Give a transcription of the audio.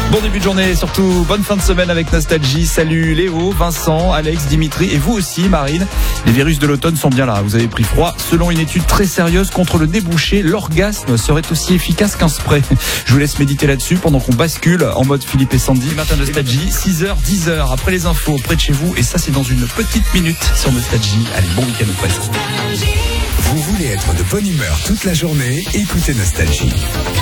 Bon début de journée, surtout bonne fin de semaine avec Nostalgie. Salut Léo, Vincent, Alex, Dimitri et vous aussi Marine. Les virus de l'automne sont bien là, vous avez pris froid. Selon une étude très sérieuse contre le nez bouché, l'orgasme serait aussi efficace qu'un spray. Je vous laisse méditer là-dessus pendant qu'on bascule en mode Philippe et Sandy. Matin Nostalgie, 6h, 10h, après les infos près de chez vous. Et ça c'est dans une petite minute sur Nostalgie. Allez, bon week-end presque. Vous voulez être de bonne humeur toute la journée? Écoutez Nostalgie.